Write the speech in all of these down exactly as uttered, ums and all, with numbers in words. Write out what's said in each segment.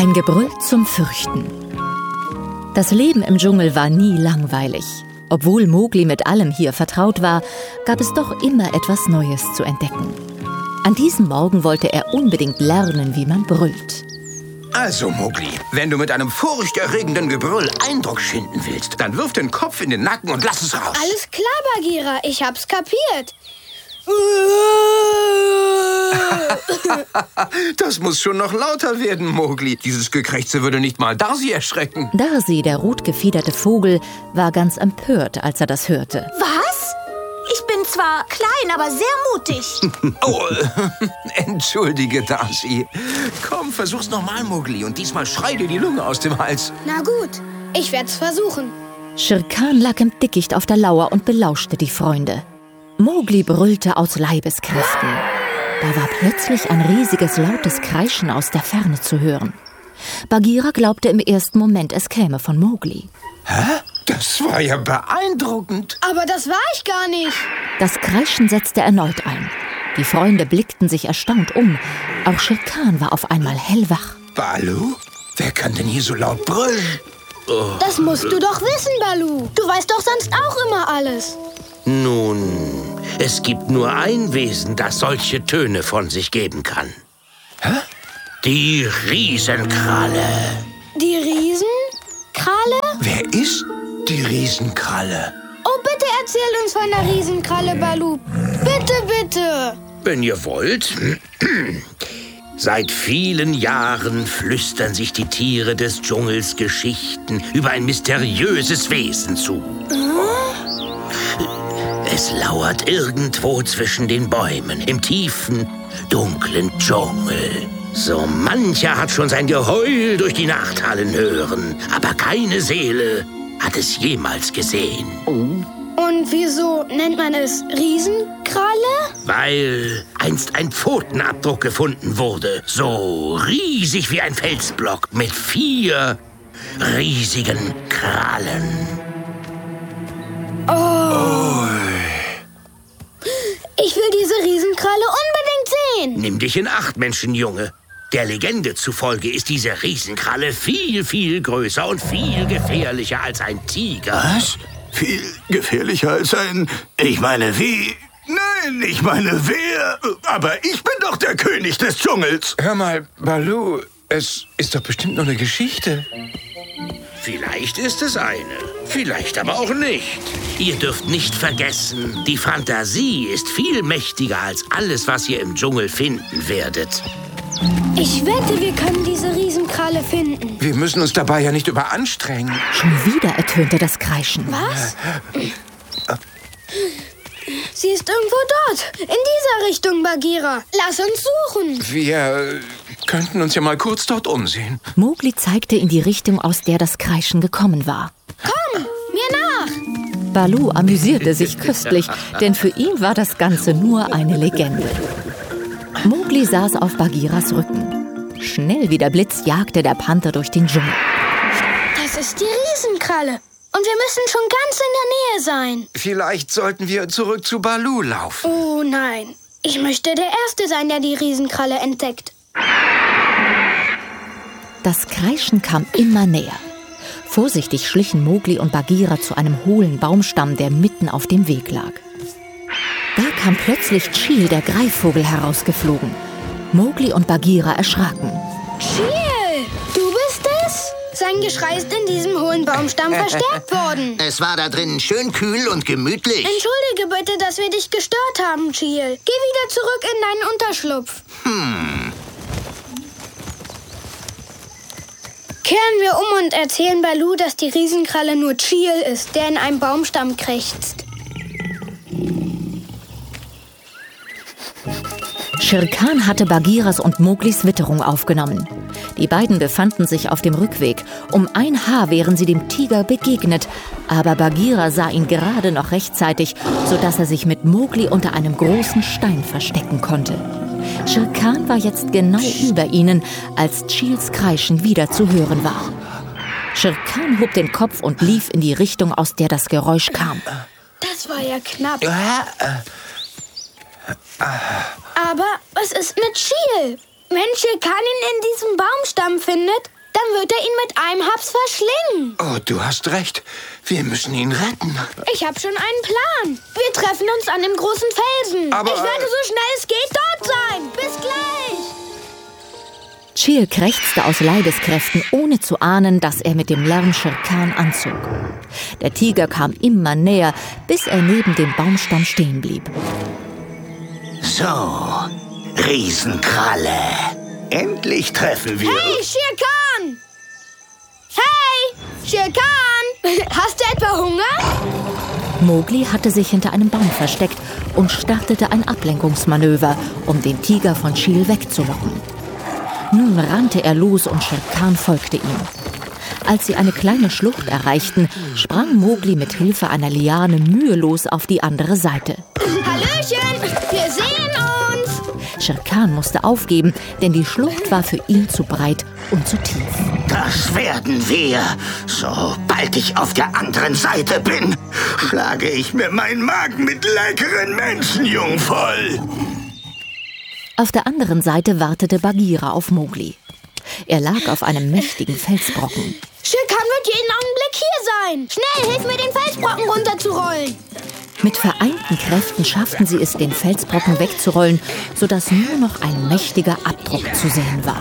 Ein Gebrüll zum Fürchten. Das Leben im Dschungel war nie langweilig. Obwohl Mowgli mit allem hier vertraut war, gab es doch immer etwas Neues zu entdecken. An diesem Morgen wollte er unbedingt lernen, wie man brüllt. Also, Mowgli, wenn du mit einem furchterregenden Gebrüll Eindruck schinden willst, dann wirf den Kopf in den Nacken und lass es raus. Alles klar, Bagheera, ich hab's kapiert. Das muss schon noch lauter werden, Mowgli. Dieses Gekrächze würde nicht mal Darcy erschrecken. Darcy, der rotgefiederte Vogel, war ganz empört, als er das hörte. Was? Ich bin zwar klein, aber sehr mutig. Oh, entschuldige, Darcy. Komm, versuch's nochmal, Mowgli, und diesmal schrei dir die Lunge aus dem Hals. Na gut, ich werd's versuchen. Shere Khan lag im Dickicht auf der Lauer und belauschte die Freunde. Mowgli brüllte aus Leibeskräften. Da war plötzlich ein riesiges, lautes Kreischen aus der Ferne zu hören. Bagheera glaubte im ersten Moment, es käme von Mowgli. Hä? Das war ja beeindruckend. Aber das war ich gar nicht. Das Kreischen setzte erneut ein. Die Freunde blickten sich erstaunt um. Auch Shere Khan war auf einmal hellwach. Baloo? Wer kann denn hier so laut brüllen? Oh. Das musst du doch wissen, Baloo. Du weißt doch sonst auch immer alles. Nun, es gibt nur ein Wesen, das solche Töne von sich geben kann. Hä? Die Riesenkralle. Die Riesenkralle? Wer ist die Riesenkralle? Oh, bitte erzähl uns von der Riesenkralle, Baloo. Bitte, bitte. Wenn ihr wollt. Seit vielen Jahren flüstern sich die Tiere des Dschungels Geschichten über ein mysteriöses Wesen zu. Es lauert irgendwo zwischen den Bäumen, im tiefen, dunklen Dschungel. So mancher hat schon sein Geheul durch die Nacht hallen hören, aber keine Seele hat es jemals gesehen. Und wieso nennt man es Riesenkralle? Weil einst ein Pfotenabdruck gefunden wurde, so riesig wie ein Felsblock mit vier riesigen Krallen. Oh. Ich will diese Riesenkralle unbedingt sehen. Nimm dich in Acht, Menschenjunge. Der Legende zufolge ist diese Riesenkralle viel, viel größer und viel gefährlicher als ein Tiger. Was? Viel gefährlicher als ein... Ich meine, wie... Nein, ich meine, wer... Aber ich bin doch der König des Dschungels. Hör mal, Baloo, es ist doch bestimmt nur eine Geschichte. Vielleicht ist es eine, vielleicht aber auch nicht. Ihr dürft nicht vergessen, die Fantasie ist viel mächtiger als alles, was ihr im Dschungel finden werdet. Ich wette, wir können diese Riesenkralle finden. Wir müssen uns dabei ja nicht überanstrengen. Schon wieder ertönte das Kreischen. Was? Sie ist irgendwo dort, in dieser Richtung, Bagheera. Lass uns suchen. Wir könnten uns ja mal kurz dort umsehen. Mowgli zeigte in die Richtung, aus der das Kreischen gekommen war. Komm, mir nach. Baloo amüsierte sich köstlich, denn für ihn war das Ganze nur eine Legende. Mowgli saß auf Bagheeras Rücken. Schnell wie der Blitz jagte der Panther durch den Dschungel. Das ist die Riesenkralle. Und wir müssen schon ganz in der Nähe sein. Vielleicht sollten wir zurück zu Baloo laufen. Oh nein, ich möchte der Erste sein, der die Riesenkralle entdeckt. Das Kreischen kam immer näher. Vorsichtig schlichen Mowgli und Bagheera zu einem hohlen Baumstamm, der mitten auf dem Weg lag. Da kam plötzlich Chil, der Greifvogel, herausgeflogen. Mowgli und Bagheera erschraken. Chil, du bist es? Sein Geschrei ist in diesem hohen Baumstamm verstärkt worden. Es war da drinnen schön kühl und gemütlich. Entschuldige bitte, dass wir dich gestört haben, Chil. Geh wieder zurück in deinen Unterschlupf. Hm. Kehren wir um und erzählen Baloo, dass die Riesenkralle nur Chil ist, der in einem Baumstamm krächzt. Shere Khan hatte Bagheeras und Mowglis Witterung aufgenommen. Die beiden befanden sich auf dem Rückweg. Um ein Haar wären sie dem Tiger begegnet. Aber Bagheera sah ihn gerade noch rechtzeitig, sodass er sich mit Mowgli unter einem großen Stein verstecken konnte. Shere Khan war jetzt genau über ihnen, als Chils Kreischen wieder zu hören war. Shere Khan hob den Kopf und lief in die Richtung, aus der das Geräusch kam. Das war ja knapp. Aber was ist mit Chil? Wenn Shere Khan ihn in diesem Baumstamm findet, dann wird er ihn mit einem Haps verschlingen. Oh, du hast recht. Wir müssen ihn retten. Ich habe schon einen Plan. Wir treffen uns an dem großen Felsen. Aber, ich werde so schnell es geht dort sein. Bis gleich. Chil krächzte aus Leibeskräften, ohne zu ahnen, dass er mit dem Lärm Shere Khan anzog. Der Tiger kam immer näher, bis er neben dem Baumstamm stehen blieb. So, Riesenkralle. Endlich treffen wir... Hey, Shere Khan! Hey, Shere Khan! Hast du etwa Hunger? Mowgli hatte sich hinter einem Baum versteckt und startete ein Ablenkungsmanöver, um den Tiger von Chil wegzulocken. Nun rannte er los und Shere Khan folgte ihm. Als sie eine kleine Schlucht erreichten, sprang Mowgli mit Hilfe einer Liane mühelos auf die andere Seite. Hallöchen, wir sehen uns! Shere Khan musste aufgeben, denn die Schlucht war für ihn zu breit und zu tief. Das werden wir. Sobald ich auf der anderen Seite bin, schlage ich mir meinen Magen mit leckeren Menschenjungen voll. Auf der anderen Seite wartete Bagheera auf Mowgli. Er lag auf einem mächtigen Felsbrocken. Shere Khan wird jeden Augenblick hier sein. Schnell, hilf mir, den Felsbrocken runterzurollen. Mit vereinten Kräften schafften sie es, den Felsbrocken wegzurollen, sodass nur noch ein mächtiger Abdruck zu sehen war.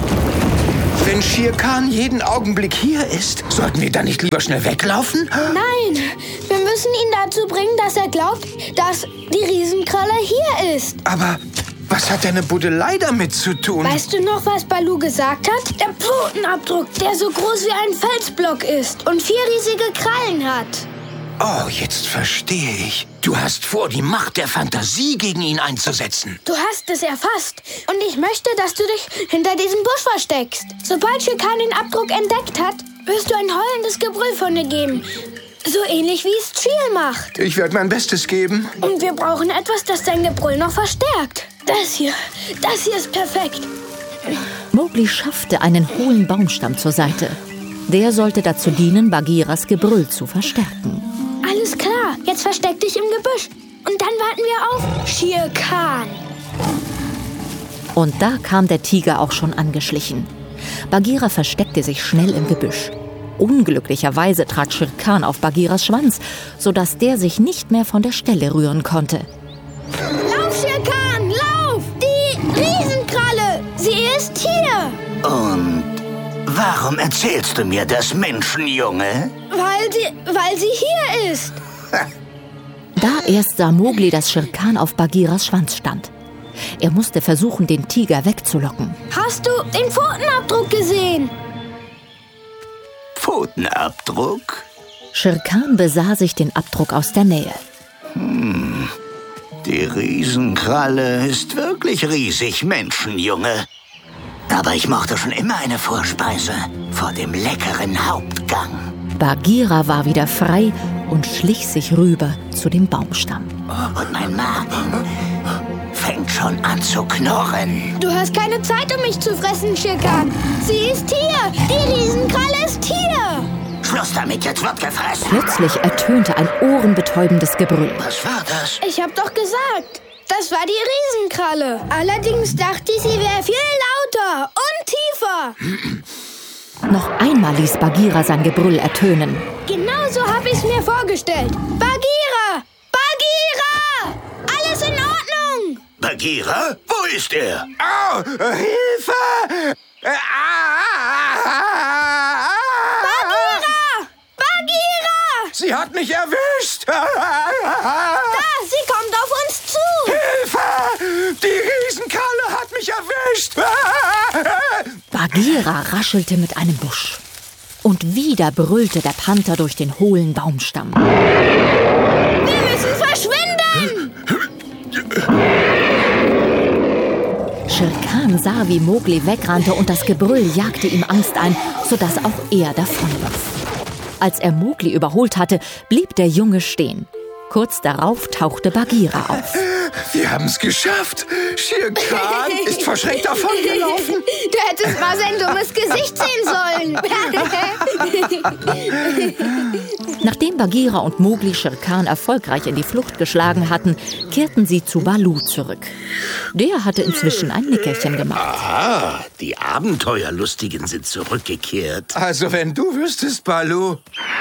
Wenn Shere Khan jeden Augenblick hier ist, sollten wir dann nicht lieber schnell weglaufen? Nein, wir müssen ihn dazu bringen, dass er glaubt, dass die Riesenkralle hier ist. Aber was hat eine Buddelei damit zu tun? Weißt du noch, was Baloo gesagt hat? Der Pfotenabdruck, der so groß wie ein Felsblock ist und vier riesige Krallen hat. Oh, jetzt verstehe ich. Du hast vor, die Macht der Fantasie gegen ihn einzusetzen. Du hast es erfasst. Und ich möchte, dass du dich hinter diesem Busch versteckst. Sobald Shere Khan den Abdruck entdeckt hat, wirst du ein heulendes Gebrüll von dir geben. So ähnlich wie es Chil macht. Ich werde mein Bestes geben. Und wir brauchen etwas, das sein Gebrüll noch verstärkt. Das hier, das hier ist perfekt. Mowgli schaffte einen hohlen Baumstamm zur Seite. Der sollte dazu dienen, Bagheeras Gebrüll zu verstärken. Alles klar, jetzt versteck dich im Gebüsch. Und dann warten wir auf Shere Khan. Und da kam der Tiger auch schon angeschlichen. Bagheera versteckte sich schnell im Gebüsch. Unglücklicherweise trat Shere Khan auf Bagheeras Schwanz, sodass der sich nicht mehr von der Stelle rühren konnte. Lauf, Shere Khan, lauf! Die Riesenkralle, sie ist hier! Und warum erzählst du mir das, Menschenjunge? Weil sie, weil sie hier ist. Da erst sah Mowgli, dass Shere Khan auf Bagheeras Schwanz stand. Er musste versuchen, den Tiger wegzulocken. Hast du den Pfotenabdruck gesehen? Pfotenabdruck? Shere Khan besah sich den Abdruck aus der Nähe. Hm, die Riesenkralle ist wirklich riesig, Menschenjunge. Aber ich mochte schon immer eine Vorspeise vor dem leckeren Hauptgang. Bagheera war wieder frei und schlich sich rüber zu dem Baumstamm. Und mein Magen fängt schon an zu knurren. Du hast keine Zeit, um mich zu fressen, Shere Khan. Sie ist hier. Die Riesenkralle ist hier. Schluss damit, jetzt wird gefressen. Plötzlich ertönte ein ohrenbetäubendes Gebrüll. Was war das? Ich hab doch gesagt, das war die Riesenkralle. Allerdings dachte ich, sie wäre viel lauter und tiefer. Noch einmal ließ Bagheera sein Gebrüll ertönen. Genau so habe ich es mir vorgestellt. Bagheera! Bagheera! Alles in Ordnung! Bagheera? Wo ist er? Oh, Hilfe! Bagheera! Bagheera! Sie hat mich erwischt! Da, sie kommt auf uns zu! Hilfe! Die Riesenkralle hat mich erwischt! Bagheera raschelte mit einem Busch. Und wieder brüllte der Panther durch den hohlen Baumstamm. Wir müssen verschwinden! Shere Khan sah, wie Mowgli wegrannte und das Gebrüll jagte ihm Angst ein, sodass auch er davonlief. Als er Mowgli überholt hatte, blieb der Junge stehen. Kurz darauf tauchte Bagheera auf. Wir haben es geschafft. Shere Khan ist verschreckt davongelaufen. Du hättest mal sein dummes Gesicht sehen sollen. Nachdem Bagheera und Mowgli Shere Khan erfolgreich in die Flucht geschlagen hatten, kehrten sie zu Baloo zurück. Der hatte inzwischen ein Nickerchen gemacht. Aha, die Abenteuerlustigen sind zurückgekehrt. Also wenn du wüsstest, Baloo.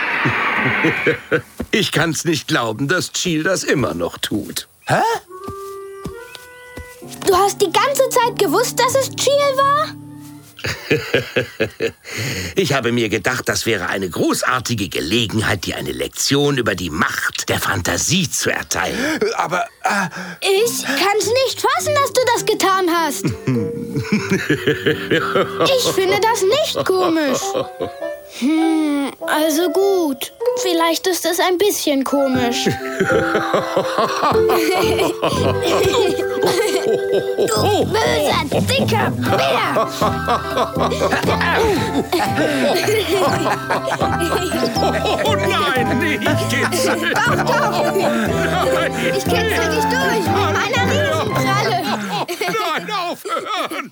Ich kann's nicht glauben, dass Chil das immer noch tut. Hä? Du hast die ganze Zeit gewusst, dass es Chil war? Ich habe mir gedacht, das wäre eine großartige Gelegenheit, dir eine Lektion über die Macht der Fantasie zu erteilen. Aber... Äh, Ich kann's nicht fassen, dass du das getan hast. Ich finde das nicht komisch. Hm, also gut. Vielleicht ist es ein bisschen komisch. Du böser, dicker Bär! Oh nein, nicht kitzeln! Doch, doch! Ich kitzel dich durch mit meiner Riesenkralle! Nein, aufhören!